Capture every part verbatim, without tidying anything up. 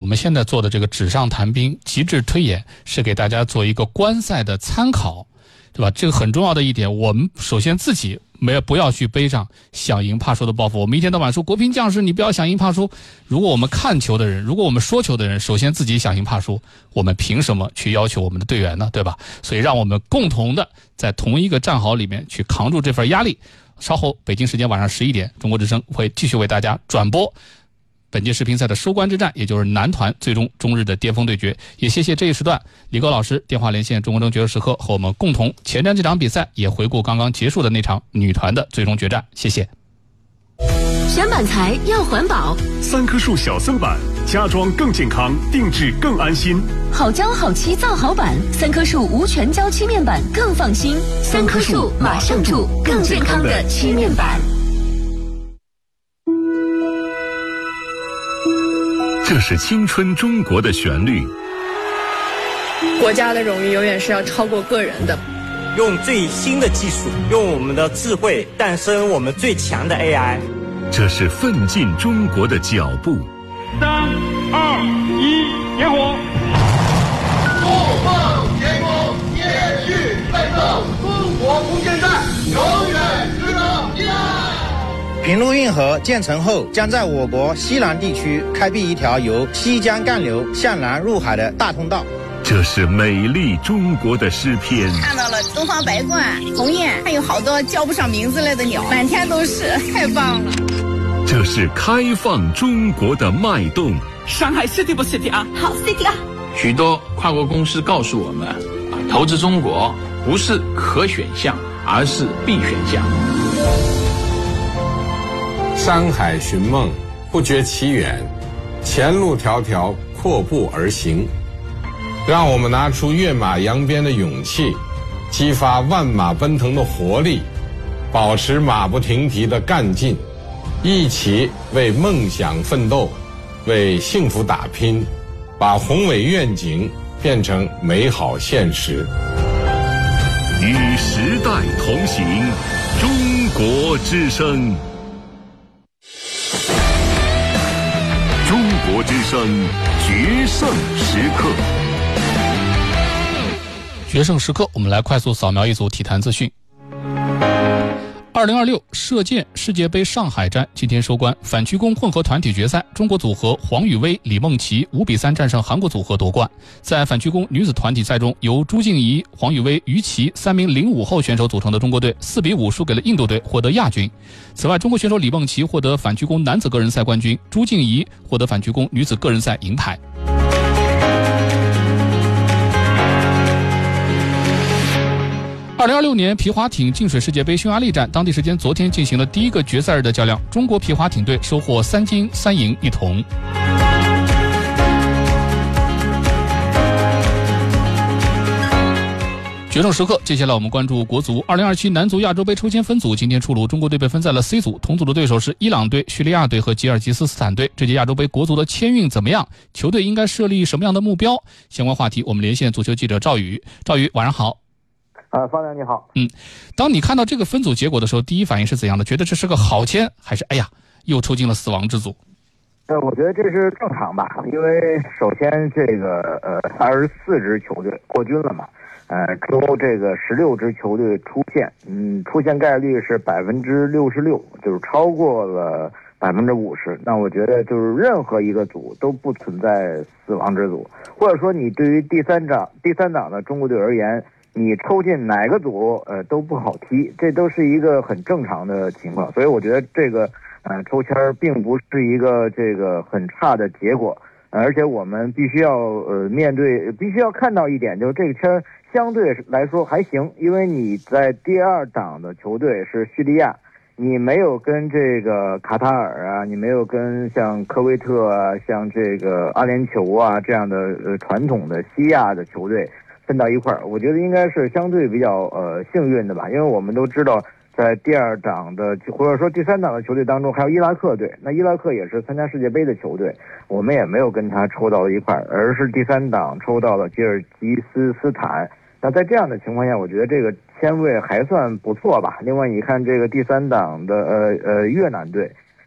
们现在做的这个纸上谈兵、极致推演，是给大家做一个观赛的参考，对吧？这个很重要的一点，我们首先自己没有不要去背上想赢怕输的包袱。我们一天到晚说国乒将士，你不要想赢怕输。如果我们看球的人，如果我们说球的人，首先自己想赢怕输，我们凭什么去要求我们的队员呢？对吧？所以让我们共同的在同一个战壕里面去扛住这份压力。稍后北京时间晚上十一点，中国之声会继续为大家转播本届世乒赛的收官之战，也就是男团最终中日的巅峰对决。也谢谢这一时段李高老师电话连线中国争决胜时刻，和我们共同前瞻这场比赛，也回顾刚刚结束的那场女团的最终决战。谢谢。 选板材要环保， 三棵树小森板，家装更健康，定制更安心。 好胶好漆造好板，三棵树无全胶漆面板更放心。三棵树马上住更健康的漆面板。 这是青春中国的旋律。 国家的荣誉永远是要超过个人的。 用最新的技术，用我们的智慧诞生我们最强的 A I。 这是奋进中国的脚步。 三二一，点火！ 不放天空，延续奋斗，中国空间站永远值得依赖。 平陆运河建成后，将在我国西南地区开辟一条由西江干流向南入海的大通道。 这是美丽中国的诗篇。 看到了东方白鹳、鸿雁，还有好多叫不上名字来的鸟，满天都是，太棒了。 这是开放中国的脉动。 上海 City 不 City 啊？ 好 City 啊！ 许多跨国公司告诉我们，投资中国不是可选项，而是必选项。 山海寻梦，不觉其远，前路迢迢，阔步而行。让我们拿出跃马扬鞭的勇气，激发万马奔腾的活力，保持马不停蹄的干劲，一起为梦想奋斗，为幸福打拼，把宏伟愿景变成美好现实。 与时代同行，中国之声。中国之声决胜时刻。 决胜时刻，我们来快速扫描一组体坛资讯。二零二六射箭世界杯上海站今天收官，反曲弓混合团体决赛，中国组合黄雨薇、李梦琪五比三战胜韩国组合夺冠。在反曲弓女子团体赛中，由朱静怡、黄雨薇、于琦三名零五后选手组成的中国队四比五输给了印度队，获得亚军。此外，中国选手李梦琪获得反曲弓男子个人赛冠军，朱静怡获得反曲弓女子个人赛银牌。二零二六年皮划艇净水世界杯匈牙利站，当地时间昨天进行了第一个决赛日的较量，中国皮划艇队收获三金三银一铜。决胜时刻，接下来我们关注国足二零二七男足亚洲杯抽签分组，今天出炉，中国队被分在了 C 组，同组的对手是伊朗队、叙利亚队和吉尔吉斯斯坦队。这届亚洲杯国足的签运怎么样？球队应该设立什么样的目标？相关话题我们连线足球记者赵宇。赵宇，晚上好。 啊，方亮你好。 嗯，当你看到这个分组结果的时候，第一反应是怎样的？觉得这是个好签，还是哎呀又抽进了死亡之组？ 呃，我觉得这是正常吧，因为首先这个呃二十四支球队扩军了嘛，呃，之后这个十六支球队出现，嗯，出现概率是百分之六十六，就是超过了百分之五十。那我觉得就是任何一个组都不存在死亡之组，或者说你对于第三档第三档的中国队而言，你抽进哪个组，呃，都不好踢，这都是一个很正常的情况。所以我觉得这个，呃，抽签并不是一个这个很差的结果，呃、而且我们必须要呃面对，必须要看到一点，就是这个签相对来说还行，因为你在第二档的球队是叙利亚，你没有跟这个卡塔尔啊，你没有跟像科威特啊，像这个阿联酋啊这样的呃传统的西亚的球队分到一块儿，我觉得应该是相对比较呃幸运的吧，因为我们都知道，在第二档的或者说第三档的球队当中，还有伊拉克队，那伊拉克也是参加世界杯的球队，我们也没有跟他抽到一块儿，而是第三档抽到了吉尔吉斯斯坦。那在这样的情况下，我觉得这个签位还算不错吧。另外，你看这个第三档的呃呃越南队，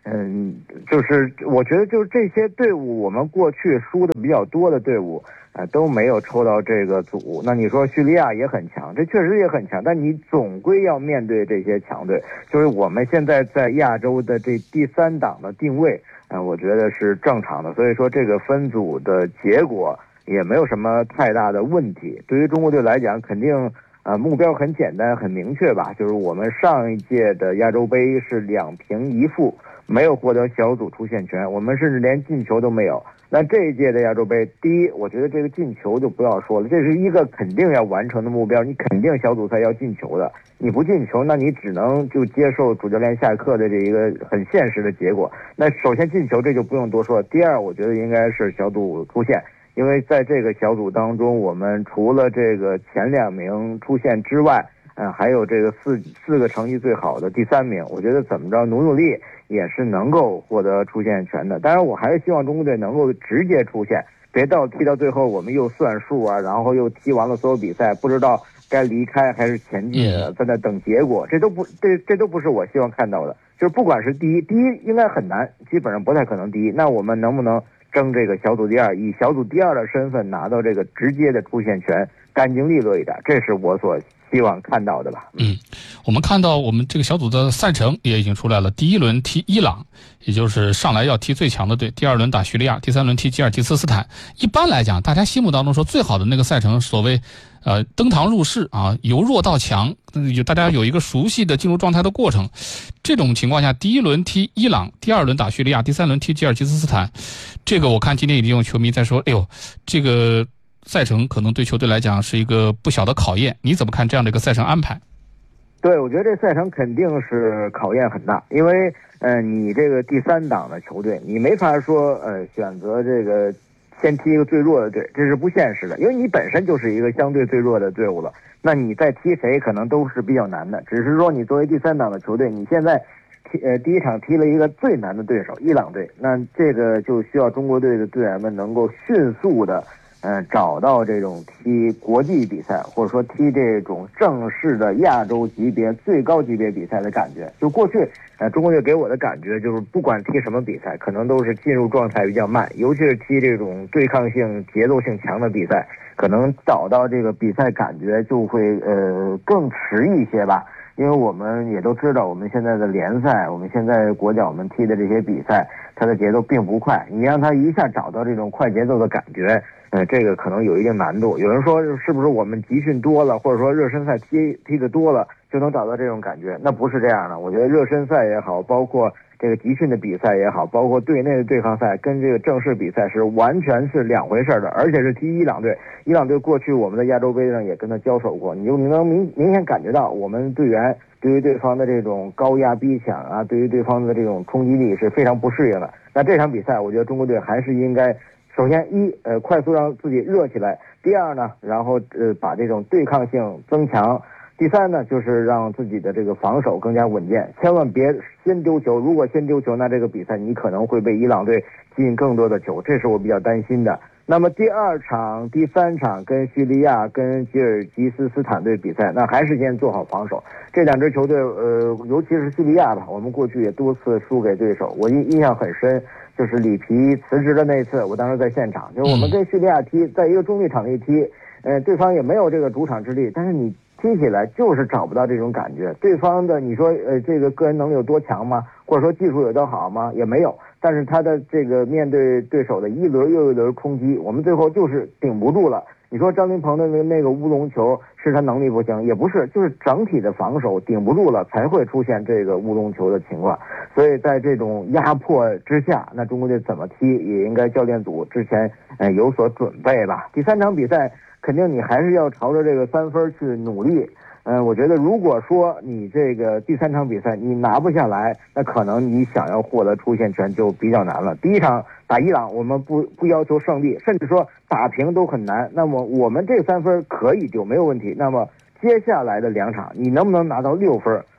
嗯，就是我觉得就是这些队伍，我们过去输的比较多的队伍，呃，都没有抽到这个组。那你说叙利亚也很强，这确实也很强，但你总归要面对这些强队。就是我们现在在亚洲的这第三档的定位，呃，我觉得是正常的。所以说这个分组的结果也没有什么太大的问题。对于中国队来讲，肯定。呃，目标很简单，很明确吧？就是我们上一届的亚洲杯是两平一负，没有获得小组出线权，我们甚至连进球都没有。那这一届的亚洲杯，第一，我觉得这个进球就不要说了，这是一个肯定要完成的目标，你肯定小组赛要进球的。你不进球，那你只能就接受主教练下课的这一个很现实的结果。那首先进球，这就不用多说了。第二，我觉得应该是小组出线。因为在这个小组当中，我们除了这个前两名出线之外，嗯、呃，还有这个四四个成绩最好的第三名，我觉得怎么着努努力也是能够获得出线权的。当然，我还是希望中国队能够直接出线，别到踢到最后我们又算数啊，然后又踢完了所有比赛，不知道该离开还是前进，在那等结果，这都不这这都不是我希望看到的。就是不管是第一，第一应该很难，基本上不太可能第一。那我们能不能争这个小组第二，以小组第二的身份拿到这个直接的出线权，干净利落一点，这是我所希望看到的吧。 嗯，我们看到我们这个小组的赛程也已经出来了，第一轮踢伊朗，也就是上来要踢最强的队，第二轮打叙利亚，第三轮踢吉尔吉斯斯坦。一般来讲，大家心目当中说最好的那个赛程，所谓呃登堂入室啊，由弱到强，有大家有一个熟悉的进入状态的过程。这种情况下，第一轮踢伊朗，第二轮打叙利亚，第三轮踢吉尔吉斯斯坦。这个我看今天已经有球迷在说，哎呦，这个赛程可能对球队来讲是一个不小的考验。你怎么看这样的一个赛程安排？ 对，我觉得这赛程肯定是考验很大，因为呃，你这个第三档的球队，你没法说呃选择这个先踢一个最弱的队，这是不现实的，因为你本身就是一个相对最弱的队伍了，那你再踢谁可能都是比较难的。只是说你作为第三档的球队，你现在踢呃第一场踢了一个最难的对手伊朗队，那这个就需要中国队的队员们能够迅速的呃，找到这种踢国际比赛，或者说踢这种正式的亚洲级别最高级别比赛的感觉。就过去，呃，中国队给我的感觉就是，不管踢什么比赛，可能都是进入状态比较慢，尤其是踢这种对抗性、节奏性强的比赛，可能找到这个比赛感觉就会呃更迟一些吧。因为我们也都知道，我们现在的联赛，我们现在国脚们踢的这些比赛，它的节奏并不快，你让他一下找到这种快节奏的感觉，呃，这个可能有一定难度。有人说是不是我们集训多了，或者说热身赛踢踢得多了就能找到这种感觉？那不是这样的。我觉得热身赛也好，包括这个集训的比赛也好，包括队内的对抗赛，跟这个正式比赛是完全是两回事的。而且是踢伊朗队，伊朗队过去我们的亚洲杯上也跟他交手过，你就能明明显感觉到我们队员对于对方的这种高压逼抢啊，对于对方的这种冲击力是非常不适应的。那这场比赛，我觉得中国队还是应该，首先一呃快速让自己热起来，第二呢，然后呃把这种对抗性增强。第三呢，就是让自己的这个防守更加稳健，千万别先丢球。如果先丢球，那这个比赛你可能会被伊朗队进更多的球，这是我比较担心的。那么第二场、第三场跟叙利亚、跟吉尔吉斯斯坦队比赛，那还是先做好防守。这两支球队，呃，尤其是叙利亚吧，我们过去也多次输给对手，我印印象很深，就是里皮辞职的那一次，我当时在现场，就是我们跟叙利亚踢，在一个中立场地踢，呃，对方也没有这个主场之力，但是你踢起来就是找不到这种感觉。对方的你说呃这个个人能力有多强吗？或者说技术有多好吗？也没有。但是他的这个面对对手的一轮又一轮冲击，我们最后就是顶不住了。你说张琳芃的那个那个乌龙球是他能力不行，也不是，就是整体的防守顶不住了，才会出现这个乌龙球的情况。所以在这种压迫之下，那中国队怎么踢也应该教练组之前呃有所准备吧。第三场比赛肯定你还是要朝着这个三分去努力。嗯、呃，我觉得如果说你这个第三场比赛你拿不下来，那可能你想要获得出线权就比较难了。第一场打伊朗，我们不不要求胜利，甚至说打平都很难。那么我们这三分可以丢，没有问题。那么接下来的两场，你能不能拿到六分？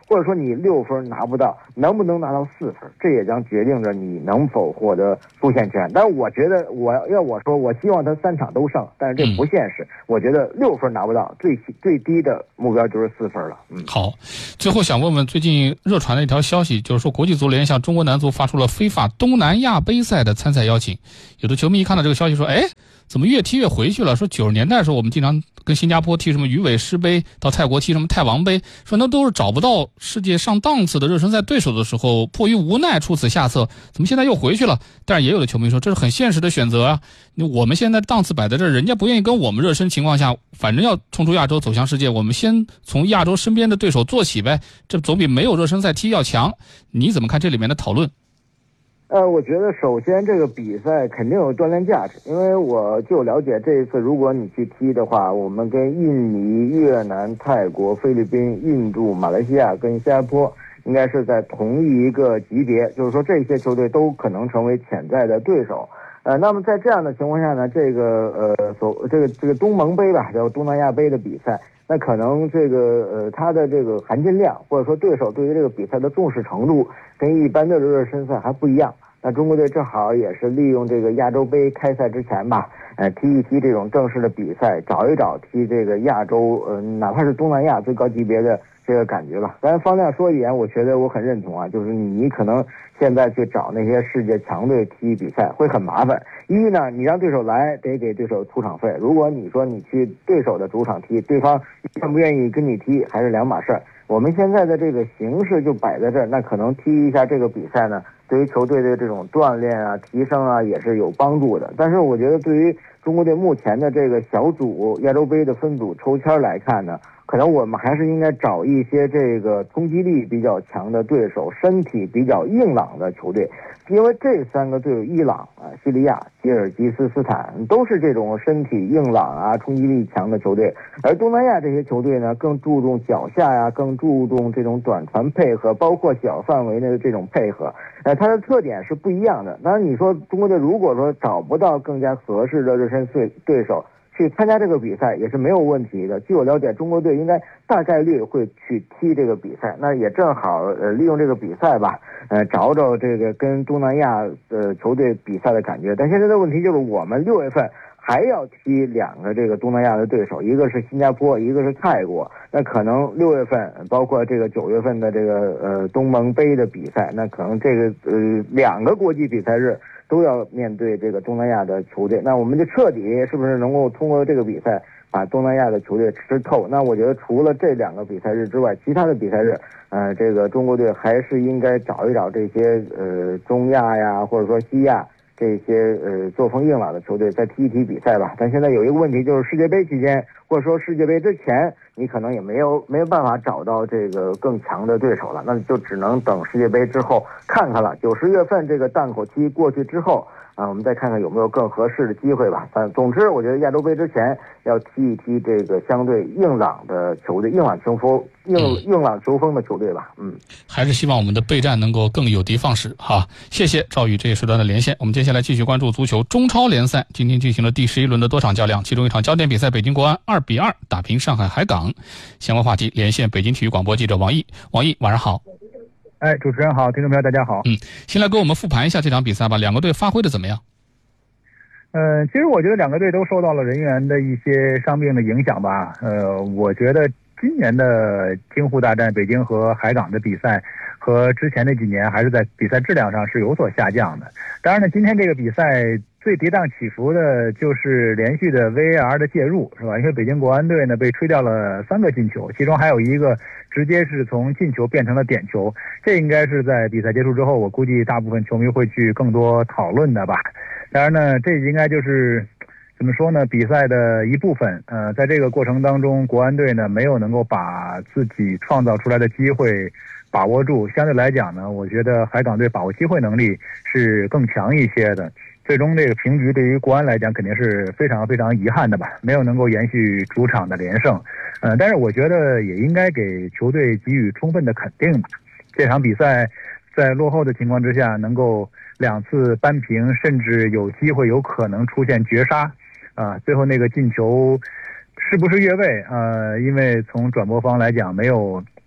或者说你六分拿不到，能不能拿到四分，这也将决定着你能否获得出线权。但是我觉得我要我说，我希望他三场都胜，但是这不现实。嗯、我觉得六分拿不到，最最低的目标就是四分了。嗯， 好，最后想问问，最近热传的一条消息，就是说国际足联向中国男足发出了非法东南亚杯赛的参赛邀请。有的球迷一看到这个消息说，哎，怎么越踢越回去了？说九十年代的时候我们经常跟新加坡踢什么鱼尾狮杯，到泰国踢什么泰王杯，说那都是找不到世界上档次的热身赛对手的时候，迫于无奈出此下策，怎么现在又回去了？但是也有的球迷说，这是很现实的选择啊！我们现在档次摆在这儿，人家不愿意跟我们热身情况下，反正要冲出亚洲走向世界，我们先从亚洲身边的对手做起呗，这总比没有热身赛踢要强。你怎么看这里面的讨论？ 呃，我觉得首先这个比赛肯定有锻炼价值，因为我就了解这一次如果你去踢的话，我们跟印尼、越南、泰国、菲律宾、印度、马来西亚跟新加坡应该是在同一个级别，就是说这些球队都可能成为潜在的对手。呃，那么在这样的情况下呢，这个呃所这个这个东盟杯吧，叫东南亚杯的比赛，那可能这个呃它的这个含金量或者说对手对于这个比赛的重视程度跟一般的热身赛还不一样。那中国队正好也是利用这个亚洲杯开赛之前吧，呃，踢一踢这种正式的比赛，找一找踢这个亚洲，呃，哪怕是东南亚最高级别的这个感觉吧。当然，方亮说一点，我觉得我很认同啊，就是你可能现在去找那些世界强队踢比赛会很麻烦。一呢，你让对手来得给对手出场费，如果你说你去对手的主场踢，对方愿不愿意跟你踢还是两码事儿。我们现在的这个形势就摆在这儿，那可能踢一下这个比赛呢，对于球队的这种锻炼啊、提升啊也是有帮助的。但是我觉得对于中国队目前的这个小组亚洲杯的分组抽签来看呢，可能我们还是应该找一些这个冲击力比较强的对手，身体比较硬朗的球队，因为这三个队，伊朗啊、叙利亚、吉尔吉斯斯坦都是这种身体硬朗啊、冲击力强的球队，而东南亚这些球队呢，更注重脚下呀、啊，更注重这种短传配合，包括小范围的这种配合，呃，它的特点是不一样的。当然，你说中国队如果说找不到更加合适的热身对对手去参加这个比赛也是没有问题的。据我了解，中国队应该大概率会去踢这个比赛，那也正好呃利用这个比赛吧，呃找找这个跟东南亚呃球队比赛的感觉。但现在的问题就是我们六月份还要踢两个这个东南亚的对手，一个是新加坡，一个是泰国。那可能六月份包括这个九月份的这个呃东盟杯的比赛，那可能这个呃两个国际比赛日都要面对这个东南亚的球队，那我们就彻底是不是能够通过这个比赛把东南亚的球队吃透？那我觉得除了这两个比赛日之外，其他的比赛日，呃，这个中国队还是应该找一找这些呃中亚呀，或者说西亚这些呃作风硬朗的球队再踢一踢比赛吧。但现在有一个问题，就是世界杯期间或者说世界杯之前，你可能也没有没有办法找到这个更强的对手了，那就只能等世界杯之后看看了。九十月份这个档口期过去之后啊，我们再看看有没有更合适的机会吧。反总之，我觉得亚洲杯之前要踢一踢这个相对硬朗的球队，硬朗球风、硬硬朗球风的球队吧。嗯， 还是希望我们的备战能够更有的放矢哈。谢谢赵宇这一时段的连线。我们接下来继续关注足球中超联赛，今天进行了第十一轮的多场较量，其中一场焦点比赛，北京国安二比二打平上海海港。相关话题连线北京体育广播记者王毅。王毅，晚上好。 哎，主持人好，听众朋友大家好。 嗯，先来给我们复盘一下这场比赛吧，两个队发挥的怎么样？ 呃，其实我觉得两个队都受到了人员的一些伤病的影响吧。呃，我觉得今年的京沪大战北京和海港的比赛和之前那几年还是在比赛质量上是有所下降的。当然呢，今天这个比赛最跌宕起伏的就是连续的 V A R 的介入，是吧？因为北京国安队呢被吹掉了三个进球，其中还有一个直接是从进球变成了点球，这应该是在比赛结束之后，我估计大部分球迷会去更多讨论的吧。当然呢，这应该就是怎么说呢，比赛的一部分。呃，在这个过程当中，国安队呢没有能够把自己创造出来的机会把握住，相对来讲呢，我觉得海港队把握机会能力是更强一些的。最终这个平局对于国安来讲肯定是非常非常遗憾的吧，没有能够延续主场的连胜。呃，但是我觉得也应该给球队给予充分的肯定吧。这场比赛在落后的情况之下，能够两次扳平，甚至有机会有可能出现绝杀，啊、呃，最后那个进球是不是越位？呃，因为从转播方来讲没有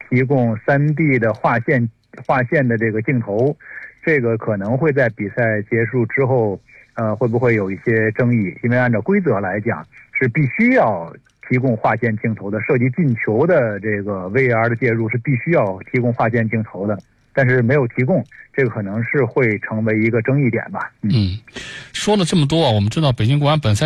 提供 三 D 的划线划线的这个镜头，这个可能会在比赛结束之后，呃，会不会有一些争议？因为按照规则来讲，是必须要提供划线镜头的，涉及进球的这个 V R 的介入是必须要提供划线镜头的，但是没有提供，这个可能是会成为一个争议点吧。 嗯，说了这么多啊，我们知道北京国安本赛